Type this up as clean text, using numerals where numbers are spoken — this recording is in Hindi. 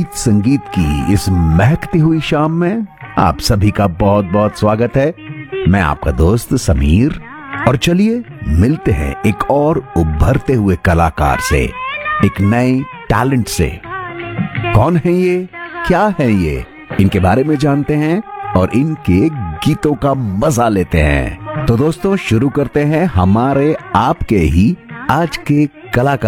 गीत संगीत की इस महकती हुई शाम में आप सभी का बहुत बहुत स्वागत है। मैं आपका दोस्त समीर, और चलिए मिलते हैं एक और उभरते हुए कलाकार से, एक नए टैलेंट से। कौन है ये, क्या है ये, इनके बारे में जानते हैं और इनके गीतों का मजा लेते हैं। तो दोस्तों शुरू करते हैं हमारे आपके ही आज के कलाकार